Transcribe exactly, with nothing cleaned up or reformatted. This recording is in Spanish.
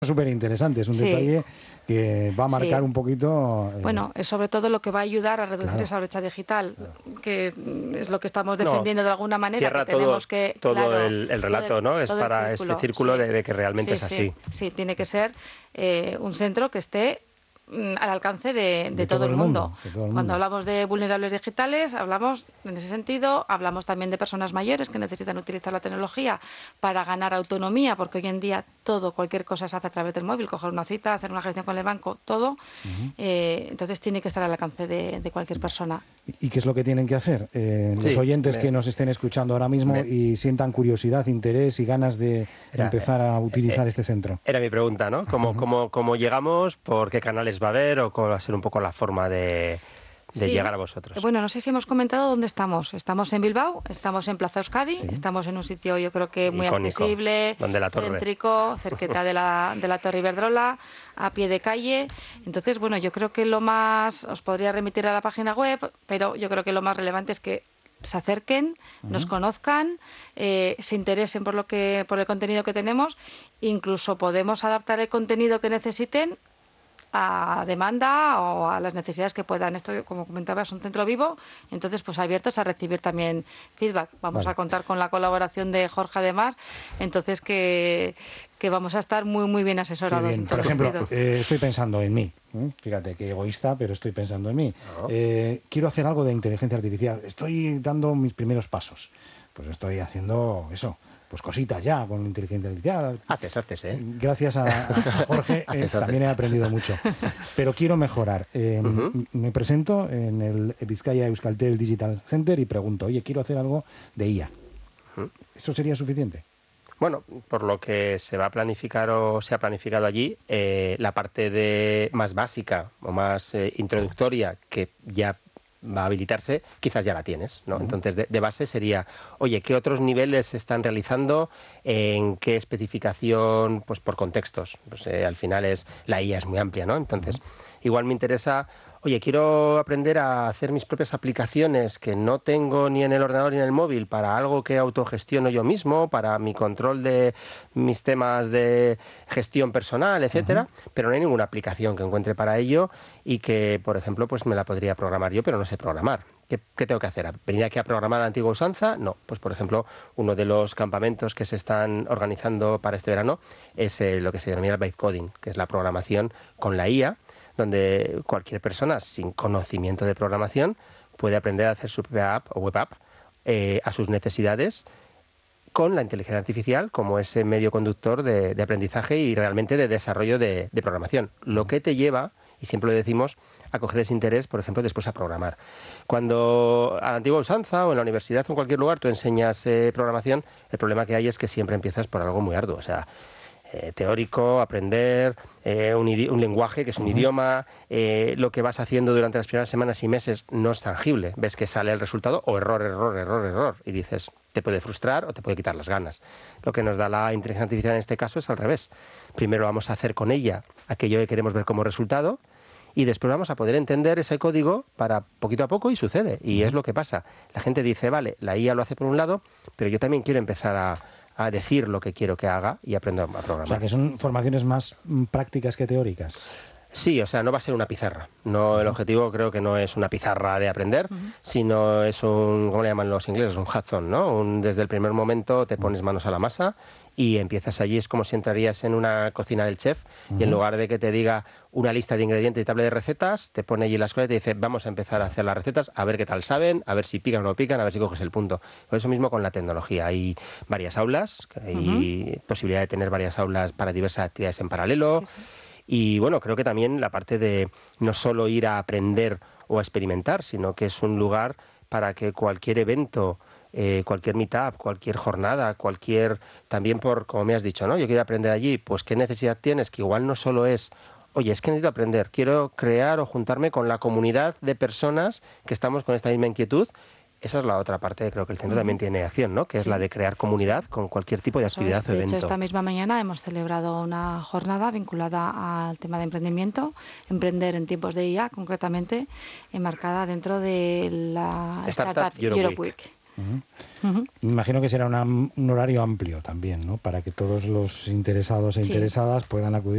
Súper interesante, es un sí. detalle que va a marcar sí. un poquito... Eh... Bueno, es sobre todo lo que va a ayudar a reducir claro. esa brecha digital, claro. que es lo que estamos defendiendo no, de alguna manera, cierra que tenemos todo, que... todo claro, el, el relato, el, ¿no? Es para círculo, este círculo sí. de, de que realmente sí, es así. Sí, sí, tiene que ser eh, un centro que esté al alcance de, de, de todo, todo el mundo. mundo. De todo el Cuando mundo. hablamos de vulnerables digitales, hablamos en ese sentido, hablamos también de personas mayores que necesitan utilizar la tecnología para ganar autonomía, porque hoy en día todo, cualquier cosa se hace a través del móvil, coger una cita, hacer una gestión con el banco, todo. Uh-huh. eh, entonces tiene que estar al alcance de, de cualquier persona. ¿Y qué es lo que tienen que hacer? Eh, sí, los oyentes me, que nos estén escuchando ahora mismo me, y sientan curiosidad, interés y ganas de era, empezar a utilizar eh, este centro. Era mi pregunta, ¿no? ¿Cómo, uh-huh. cómo, cómo llegamos? ¿Por qué canales va a haber? ¿O cuál va a ser un poco la forma de, de sí. llegar a vosotros? Bueno, no sé si hemos comentado dónde estamos. Estamos en Bilbao, estamos en Plaza Euskadi, sí. estamos en un sitio yo creo que muy icónico, accesible, donde la torre. céntrico, cerquita de la, de la Torre Iberdrola, a pie de calle. Entonces, bueno, yo creo que lo más, os podría remitir a la página web, pero yo creo que lo más relevante es que se acerquen, uh-huh. nos conozcan, eh, se interesen por lo que, por el contenido que tenemos, incluso podemos adaptar el contenido que necesiten a demanda o a las necesidades que puedan. Esto, como comentaba, es un centro vivo, entonces pues abiertos a recibir también feedback. Vamos vale. a contar con la colaboración de Jorge además, entonces que, que vamos a estar muy muy bien asesorados. Bien. En Por ejemplo, eh, estoy pensando en mí, ¿eh? Fíjate que egoísta, pero estoy pensando en mí. Uh-huh. Eh, quiero hacer algo de inteligencia artificial, estoy dando mis primeros pasos, pues estoy haciendo eso. Pues cositas ya con la inteligencia artificial. Haces, haces, ¿eh? Gracias a, a Jorge eh, haces, también haces. He aprendido mucho. Pero quiero mejorar. Eh, uh-huh. Me presento en el Vizcaya Euskaltel Digital Center y pregunto, oye, quiero hacer algo de I A. Uh-huh. ¿Eso sería suficiente? Bueno, por lo que se va a planificar o se ha planificado allí, eh, la parte de más básica o más eh, introductoria que ya va a habilitarse, quizás ya la tienes, ¿no? Uh-huh. Entonces, de, de base sería, oye, ¿qué otros niveles se están realizando? ¿En qué especificación? Pues por contextos. Pues, eh, al final es la I A es muy amplia, ¿no? Entonces, uh-huh. igual me interesa, oye, quiero aprender a hacer mis propias aplicaciones que no tengo ni en el ordenador ni en el móvil para algo que autogestiono yo mismo, para mi control de mis temas de gestión personal, etcétera, uh-huh. pero no hay ninguna aplicación que encuentre para ello y que, por ejemplo, pues me la podría programar yo, pero no sé programar. ¿Qué, qué tengo que hacer? ¿Venir aquí a programar a la antigua usanza? No. Pues, por ejemplo, uno de los campamentos que se están organizando para este verano es eh, lo que se denomina el vibe coding, que es la programación con la I A, donde cualquier persona sin conocimiento de programación puede aprender a hacer su propia app o web app eh, a sus necesidades con la inteligencia artificial como ese medio conductor de, de aprendizaje y realmente de desarrollo de, de programación. Lo que te lleva, y siempre lo decimos, a coger ese interés, por ejemplo, después a programar. Cuando a la antigua usanza o en la universidad o en cualquier lugar tú enseñas eh, programación, el problema que hay es que siempre empiezas por algo muy arduo. O sea, Eh, teórico, aprender, eh, un, idi- un lenguaje que es un uh-huh. idioma, eh, lo que vas haciendo durante las primeras semanas y meses no es tangible. Ves que sale el resultado o error, error, error, error. Y dices, te puede frustrar o te puede quitar las ganas. Lo que nos da la inteligencia artificial en este caso es al revés. Primero vamos a hacer con ella aquello que queremos ver como resultado y después vamos a poder entender ese código para poquito a poco y sucede. Y uh-huh. es lo que pasa. La gente dice, vale, la I A lo hace por un lado, pero yo también quiero empezar a a decir lo que quiero que haga y aprendo a programar. O sea, que son formaciones más prácticas que teóricas. Sí, o sea, no va a ser una pizarra. No, uh-huh. El objetivo creo que no es una pizarra de aprender, uh-huh. sino es un, ¿cómo le llaman los ingleses? Un hands-on, ¿no? Un, desde el primer momento te pones manos a la masa y empiezas allí. Es como si entrarías en una cocina del chef uh-huh. y en lugar de que te diga una lista de ingredientes y tabla de recetas, te pone allí las cosas y te dice, vamos a empezar a hacer las recetas, a ver qué tal saben, a ver si pican o no pican, a ver si coges el punto. Por eso mismo con la tecnología. Hay varias aulas, hay uh-huh. posibilidad de tener varias aulas para diversas actividades en paralelo. Sí, sí. Y bueno, creo que también la parte de no solo ir a aprender o a experimentar, sino que es un lugar para que cualquier evento, eh, cualquier meetup, cualquier jornada, cualquier, también por, como me has dicho, ¿no? Yo quiero aprender allí, pues ¿qué necesidad tienes? Que igual no solo es, oye, es que necesito aprender, quiero crear o juntarme con la comunidad de personas que estamos con esta misma inquietud. Esa es la otra parte, creo que el centro uh-huh. también tiene acción, ¿no? Que sí. es la de crear comunidad con cualquier tipo de actividad o evento. De hecho, esta misma mañana hemos celebrado una jornada vinculada al tema de emprendimiento, emprender en tiempos de I A, concretamente, enmarcada dentro de la Startup, Startup Europe, Europe Week. Week. Uh-huh. Uh-huh. Me imagino que será una, un horario amplio también, ¿no? Para que todos los interesados e interesadas sí. puedan acudir